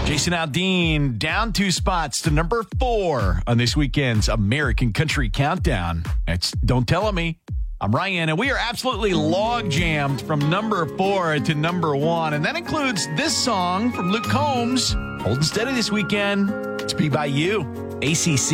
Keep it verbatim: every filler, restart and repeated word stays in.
Jason Aldean down two spots to number four on this weekend's American Country Countdown. It's Don't Tell Me. I'm Ryan, and we are absolutely log jammed from number four to number one. And that includes this song from Luke Combs, Holding Steady this weekend. To Be By You, A C C.